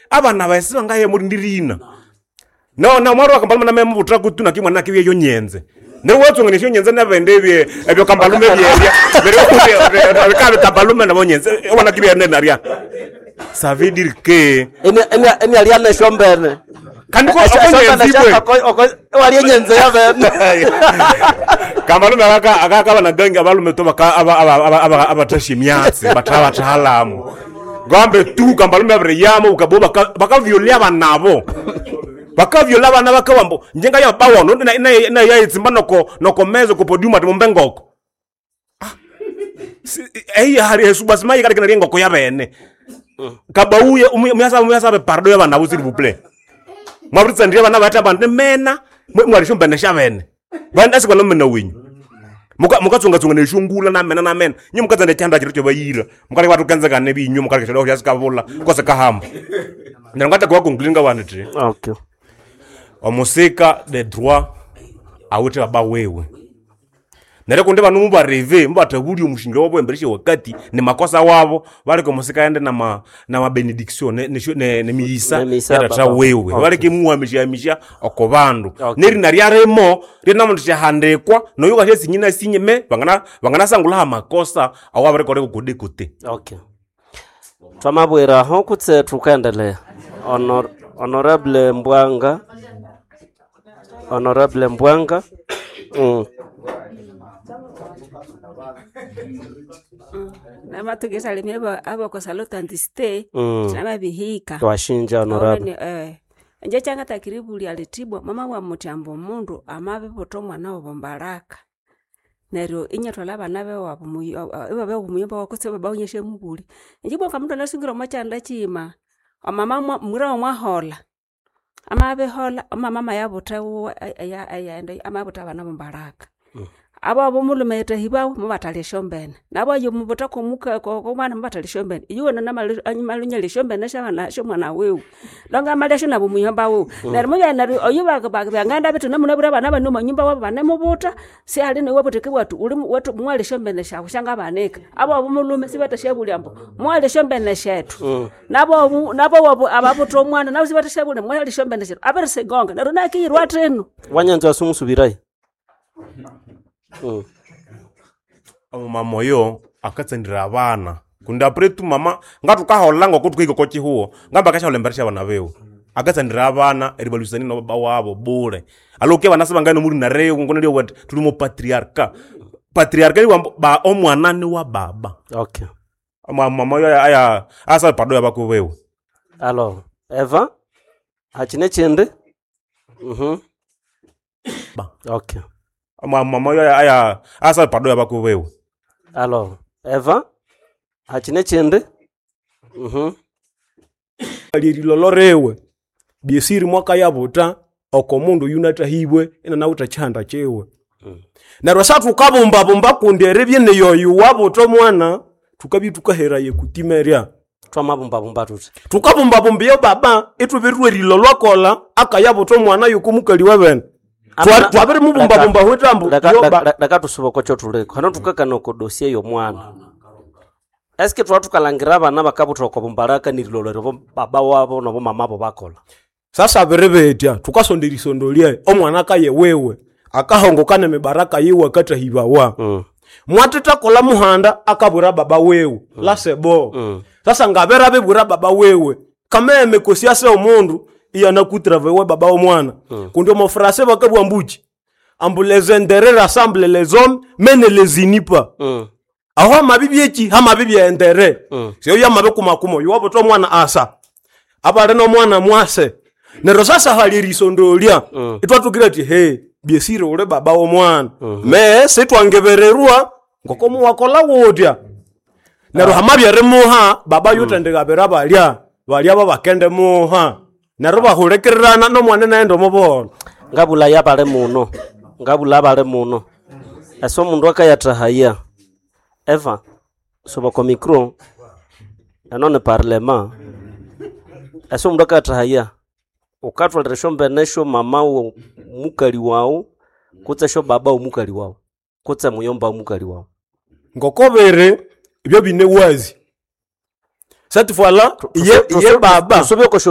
abana baesiba ngaye muri ndirina na mwaro akambala na memu butra kutuna kimwa na kiwe yo nyenze nero watsonga nisho nyenze na bende ebyo kambalume byeria bero abikabe kambalume na bonyenze wana kiwe ne naria ça veut dire que eni aliana shombene kandi ko wali nyenze ya bene kambalume aka bana gangi abalume to baka abatashi myatsi bataba thalamu gambe tu kambalume abriyamo ukaboba bakavyolia banabo bakavyola bana bakawambo njenga ya bawono na ya itsimba noko mezo ko podium ati mbengoko hari esubasima yikale kana ngoko ya bene kabauye umyasa be pardo ya bana s'il vous plaît mwabritsa ndiye bana bata bande mena mwalisho mbene sha bene banda asikona mena wenyu mukatsonga tsonga neshungula na mena nyi mukatsa cyanda chiro cyo bayira mukale watu kanza kane binyu mukale chelo ya sikavula kose kahamba ndangata kwa conclude bana tri okay omusika de droit awuthi baba wewe nere kunde banu mubareve mbathabuli omushinga wabo embereshe wakati ni makosa wabo bali ko musika yende na benediction ne miyisa yata wewe bali ke muhamisha okobandu neri nari aremo rena muntu chahandekwa no yuka chesinyina sinyeme bangana sangula makosa awabare kore kudekote okay twamabwera ho kutse tukaendelea honorable Mbwanga na matugesa limeba abo ko salota ndiste na bihika twashinja honorable nje changa takiribuli alitibwa mama wa mutambo mundu amabe poto mwana obombaraka nero inyatwala bana be wabo babe umuyomba wakose baba unyeshe mubuli njibwa kamuntu nasingira machanda chima mama mwira mwahola amabe hola mama yabuta ayaenda amabuta bana bombaraka abo mulume hibawo mubatali shombene nabo yo mubuta ko muka ko mwana mubatali shombene yona na malunya le shombene shabana sho mwana wewe longa malesho nabo muyomba wewe na muya na oyuba nganda bitu namuna bura bana banu manyumba wabo bana mubuta si ali ne wabo teke watu uli watu mwale shombene shawo shanga baneka abo mulume sibata shabuli ambo mwale shombene shetu nabo wabo ababuto mwana nabo sibata shabuli mwale shombene shetu aberse gonga na runa kirwa trenu wanyanza sumusubirai mama yo akatsendira abana kunda pretu mama ngatu kaholango kutuko kochi huo ngamba kasha olemberesha bana bewe akatsendira abana eribalusani no baba wabo bure aloke bana sabangano muri na reo ngone lyo wat tulimo patriarka ba omwana ni wa baba okay mama yo aya asa pado ya bako wewe alors Eva achine chende okay mama yo aya asa pado ya bako wewe alors Eva achine chende alilolorewe biesiri mwaka yabuta okomundu yunata hibwe ina nauta chanda chewe na rwasa tukabumba kundere byene yoyu wabuto mwana tukabi tukahera ye kutimeria twamabumba tuti tukabumba yo baba etubirwe rilolwakola akayabuto mwana yukumukali webene twabere mubumba hwetambo daka tusuboko cyo tuleko hano tukakana ko dossier yo mwana eske twatukalangira bana bakabutoko bumbaraka nirilolero baba wabo no mama bo bakola sasa berebetia tukasonderisodolia omwana kaye wewe akahongokana mebaraka yewe kata hibawa mwateta kola muhanda akabura baba wewe lasebo sasa ngabera bebura baba wewe kama emekosia se omundu iyana kutravewe baba omwana kundi mo français bakabwa mbuji ambulezendere rassemble les hommes mais ne les unit pas aho mabibi eki ha mabibi endere sio ya mabeku makumo yobo to mwana asa abale no mwana mwase nero sasa halirisondolia itwatukirati he biesire ule baba omwana me setwangebererwa ngokomu wakola wodya nero hamabya remuha baba yotendeka beraba balya babakende muha nero bahulekerana no mwana naendo mobono ngabula bale muno eso mundu akayatahaya Eva soba ko micro anone parlement eso mundu akayatahaya ukatwa reshombe nesho mama wo mukali wao kutse sho baba wo mukali wao kutse muyomba wo mukali wao ngokobere ibyo bine wazi cette fois là ye baba